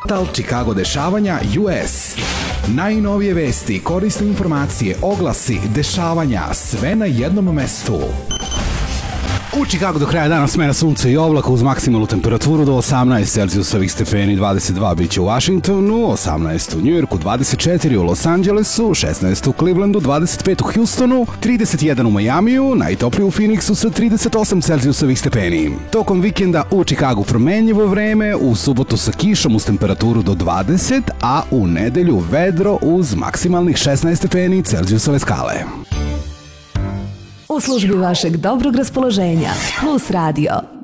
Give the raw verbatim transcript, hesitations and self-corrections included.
Portal Chicago dešavanja U S. Najnovije vesti, korisne informacije, oglasi, dešavanja, sve na jednom mestu. U Chicagu do kraja dana smena sunca i oblaka uz maksimalnu temperaturu do osamnaest Celzijusovih stepeni, dvadeset dva biće u Washingtonu, osamnaest u Njujorku, dvadeset četiri u Los Angelesu, šesnaest u Clevelandu, dvadeset pet u Houstonu, trideset jedan u Majamiju, najtoplije u Phoenixu sa trideset osam Celzijusovih stepeni. Tokom vikenda u Chicagu promenljivo vreme, u subotu sa kišom uz temperaturu do dvadeset, a u nedelju vedro uz maksimalnih šesnaest stepeni Celzijusove skale. U službi vašeg dobrog raspoloženja, Plus Radio.